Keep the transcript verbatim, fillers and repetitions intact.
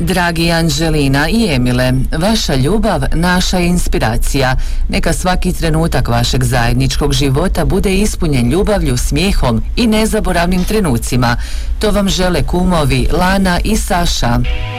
Dragi Anđelina i Emile, vaša ljubav naša je inspiracija. Neka svaki trenutak vašeg zajedničkog života bude ispunjen ljubavlju, smijehom i nezaboravnim trenucima. To vam žele kumovi Lana i Saša.